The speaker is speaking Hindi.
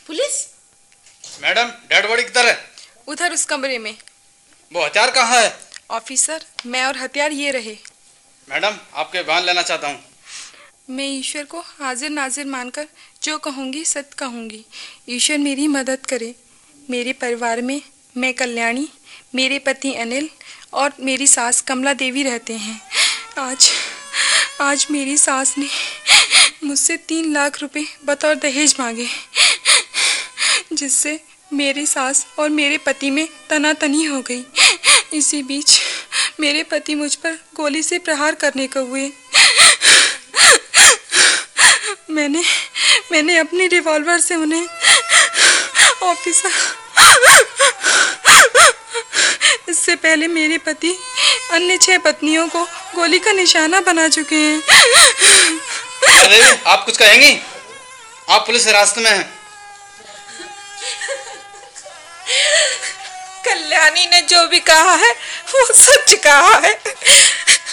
पुलिस? मैडम, डेड बॉडी किधर है? उधर उस कमरे में। वो हथियार कहाँ है? ऑफिसर, मैं और हथियार ये रहे। मैडम, आपके बयान लेना चाहता हूँ। मैं ईश्वर को हाजिर नाजिर मानकर जो कहूँगी सत्य कहूँगी। ईश्वर मेरी मदद करे। मेरे परिवार में मैं कल्याणी, मेरे पति अनिल और मेरी सास कमला देवी रहते हैं। आज मेरी सास ने मुझसे 3 लाख रुपए बतौर दहेज मांगे, जिससे मेरी सास और मेरे पति में तनातनी हो गई। इसी बीच मेरे पति मुझ पर गोली से प्रहार करने को हुए। मैंने अपनी रिवॉल्वर से उन्हें ऑफिसर, इससे पहले मेरे पति अन्य 6 पत्नियों को गोली का निशाना बना चुके हैं। अरे, आप कुछ कहेंगी? आप पुलिस हिरासत में हैं। कल्याणी ने जो भी कहा है वो सच कहा है।